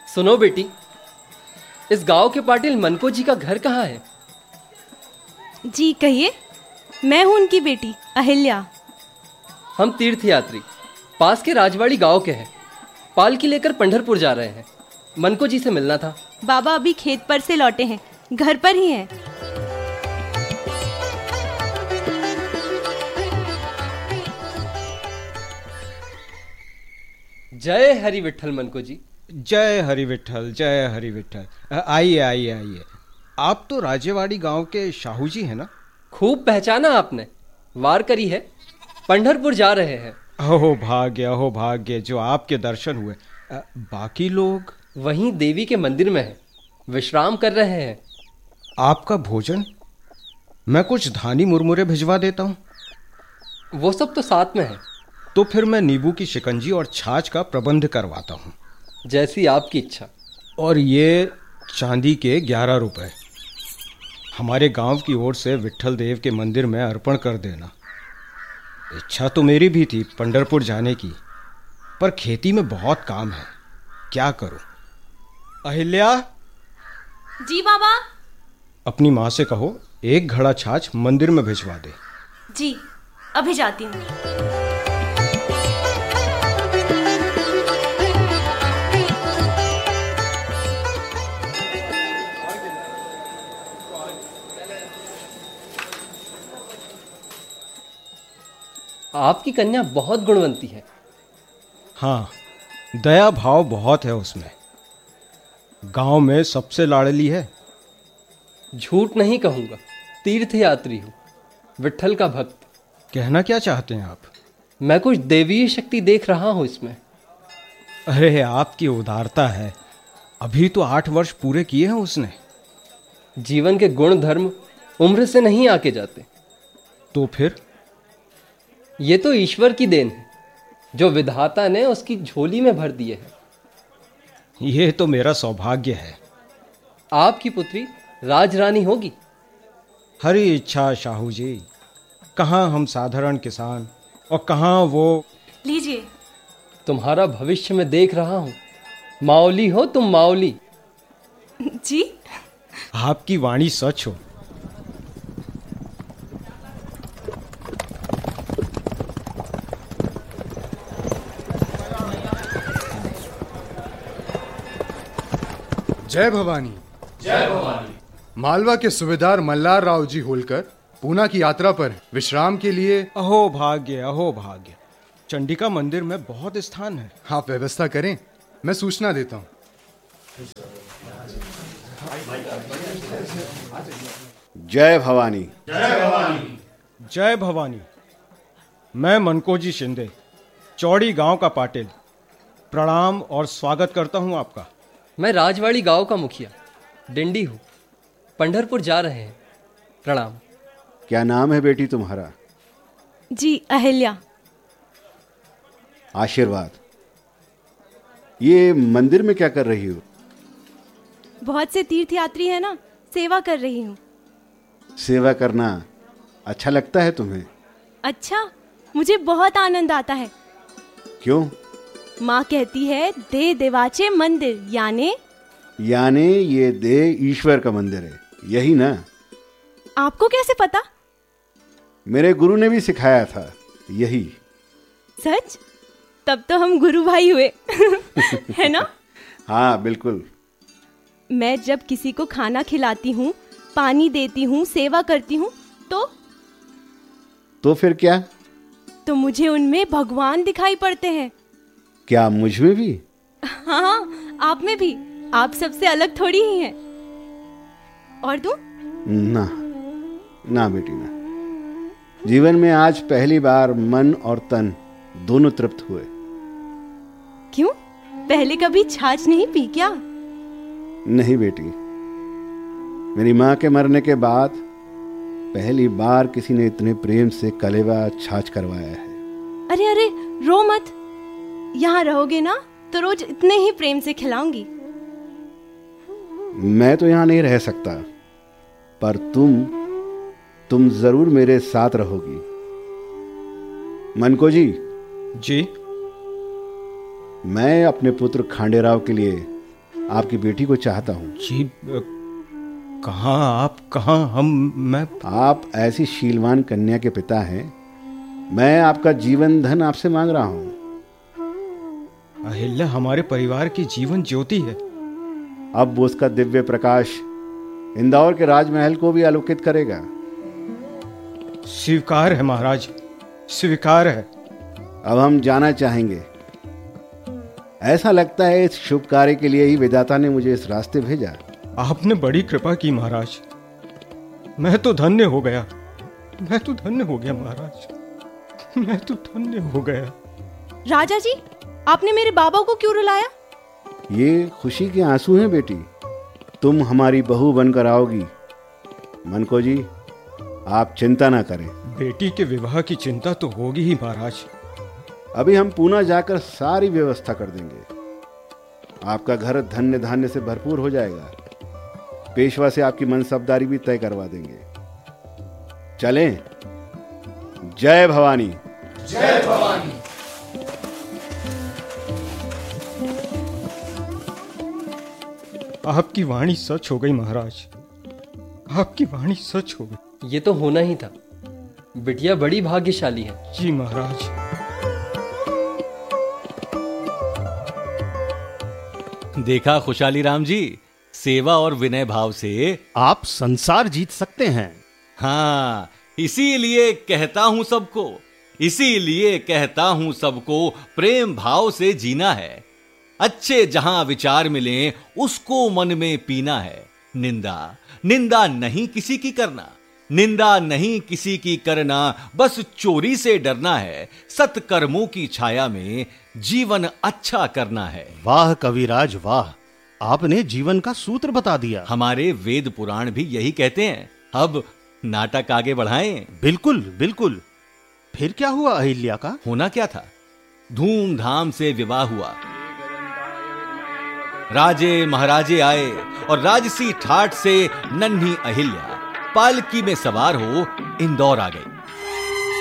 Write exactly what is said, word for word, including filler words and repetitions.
सुनो बेटी, इस गांव के पाटिल मनको जी का घर कहाँ है? जी कहिए। मैं हूँ उनकी बेटी अहिल्या। हम तीर्थयात्री पास के राजवाड़ी गांव के हैं। पालकी लेकर पंढरपुर जा रहे हैं। मनको जी से मिलना था। बाबा अभी खेत पर से लौटे हैं, घर पर ही हैं। जय हरि विठ्ठल मनको जी। जय हरि विठ्ठल, जय हरि विठ्ठल। आइए आइए आइए। आप तो राजेवाड़ी गांव के शाहू जी हैं ना? खूब पहचाना आपने। वार करी है, पंढरपुर जा रहे हैं। अहो भाग्य, अहो भाग्य, जो आपके दर्शन हुए। आ, बाकी लोग? वहीं देवी के मंदिर में हैं, विश्राम कर रहे हैं। आपका भोजन? मैं कुछ धानी मुरमुरे भिजवा देता हूँ। वो सब तो साथ में है। तो फिर मैं नींबू की शिकंजी और छाछ का प्रबंध करवाता हूँ। जैसी आपकी इच्छा। और ये चांदी के ग्यारह रुपए हमारे गांव की ओर से विठ्ठल देव के मंदिर में अर्पण कर देना। इच्छा तो मेरी भी थी पंढरपुर जाने की, पर खेती में बहुत काम है, क्या करूं। अहिल्या। जी बाबा। अपनी माँ से कहो एक घड़ा छाछ मंदिर में भिजवा दे। जी अभी जाती हूँ। आपकी कन्या बहुत गुणवंती है। हाँ, दया भाव बहुत है उसमें। गांव में सबसे लाडली है। झूठ नहीं कहूंगा, तीर्थयात्री हूँ, विठ्ठल का भक्त। कहना क्या चाहते हैं आप? मैं कुछ दैवीय शक्ति देख रहा हूँ इसमें। अरे आपकी उदारता है। अभी तो आठ वर्ष पूरे किए हैं उसने। जीवन के गुण धर्म उम्र से नहीं आके जाते। तो फिर? ये तो ईश्वर की देन है, जो विधाता ने उसकी झोली में भर दिए है। ये तो मेरा सौभाग्य है। आपकी पुत्री राजरानी होगी। हरी इच्छा शाहू जी। कहाँ हम साधारण किसान और कहाँ वो। लीजिए। तुम्हारा भविष्य में देख रहा हूँ। माओली हो तुम, माओली। जी। आपकी वाणी सच हो। जय भवानी। जय भवानी। मालवा के सूबेदार मल्हार राव जी होलकर पूना की यात्रा पर विश्राम के लिए। अहो भाग्य, अहो भाग्य। चंडिका मंदिर में बहुत स्थान है। आप व्यवस्था करें, मैं सूचना देता हूँ। जय भवानी। जय भवानी। जय भवानी। मैं मनकोजी शिंदे, चौड़ी गांव का पाटिल, प्रणाम और स्वागत करता हूं आपका। मैं राजवाड़ी गांव का मुखिया डिंडी हूँ, पंढरपुर जा रहे हैं। प्रणाम। क्या नाम है बेटी तुम्हारा? जी अहिल्या। आशीर्वाद। ये मंदिर में क्या कर रही हो? बहुत से तीर्थयात्री है ना, सेवा कर रही हूँ। सेवा करना अच्छा लगता है तुम्हें? अच्छा, मुझे बहुत आनंद आता है। क्यों? माँ कहती है दे देवाचे मंदिर, यानी यानी ये दे ईश्वर का मंदिर है, यही ना? आपको कैसे पता? मेरे गुरु ने भी सिखाया था यही। सच? तब तो हम गुरु भाई हुए। है ना? हाँ बिल्कुल। मैं जब किसी को खाना खिलाती हूँ, पानी देती हूँ, सेवा करती हूँ, तो तो फिर क्या? तो मुझे उनमें भगवान दिखाई पड़ते हैं। क्या मुझ में भी? हाँ, आप में भी। आप सबसे अलग थोड़ी ही हैं। और तुम? ना ना बेटी ना। जीवन में आज पहली बार मन और तन दोनों तृप्त हुए। क्यों? पहले कभी छाछ नहीं पी क्या? नहीं बेटी, मेरी माँ के मरने के बाद पहली बार किसी ने इतने प्रेम से कलेवा छाछ करवाया है। अरे अरे रो मत। यहाँ रहोगे ना तो रोज इतने ही प्रेम से खिलाऊंगी। मैं तो यहाँ नहीं रह सकता, पर तुम तुम जरूर मेरे साथ रहोगी। मनको जी। जी। मैं अपने पुत्र खांडेराव के लिए आपकी बेटी को चाहता हूँ। जी कहाँ आप, कहाँ हम, मैं? आप ऐसी शीलवान कन्या के पिता हैं, मैं आपका जीवन धन आपसे मांग रहा हूँ। अहिल्या हमारे परिवार की जीवन ज्योति है। अब वो उसका दिव्य प्रकाश इंदौर के राजमहल को भी आलोकित करेगा। स्वीकार है महाराज, स्वीकार है। अब हम जाना चाहेंगे। ऐसा लगता है इस शुभ कार्य के लिए ही विधाता ने मुझे इस रास्ते भेजा। आपने बड़ी कृपा की महाराज, मैं तो धन्य हो गया, मैं तो धन्य हो गया महाराज, मैं तो धन्य हो गया। राजा जी, आपने मेरे बाबा को क्यों रुलाया? ये खुशी के आंसू हैं बेटी, तुम हमारी बहू बनकर आओगी। मनको जी, आप चिंता ना करें। बेटी के विवाह की चिंता तो होगी ही महाराज। अभी हम पूना जाकर सारी व्यवस्था कर देंगे। आपका घर धन्य धान्य से भरपूर हो जाएगा। पेशवा से आपकी मनसबदारी भी तय करवा देंगे। चलें। जय भवानी। जय भवानी। आपकी वाणी सच हो गई महाराज, आपकी वाणी सच हो गई। ये तो होना ही था। बिटिया बड़ी भाग्यशाली है। जी महाराज। देखा खुशहाली राम जी, सेवा और विनय भाव से आप संसार जीत सकते हैं। हाँ, इसीलिए कहता हूं सबको, इसीलिए कहता हूं सबको प्रेम भाव से जीना है। अच्छे जहां विचार मिले उसको मन में पीना है। निंदा निंदा नहीं किसी की करना, निंदा नहीं किसी की करना, बस चोरी से डरना है। सत्कर्मों की छाया में जीवन अच्छा करना है। वाह कविराज वाह, आपने जीवन का सूत्र बता दिया। हमारे वेद पुराण भी यही कहते हैं। अब नाटक आगे बढ़ाएं। बिल्कुल बिल्कुल। फिर क्या हुआ अहिल्या का? होना क्या था, धूमधाम से विवाह हुआ। राजे महाराजे आए और राजसी ठाट से नन्ही अहिल्या पालकी में सवार हो इंदौर आ गई।